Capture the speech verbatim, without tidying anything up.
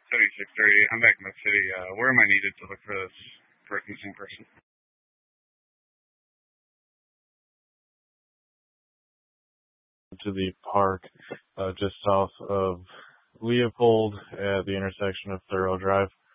seventy-six thirty. I'm back in the city. Uh, where am I needed to look for this per- missing person? To the park uh, just south of Leopold at the intersection of Thorough Drive.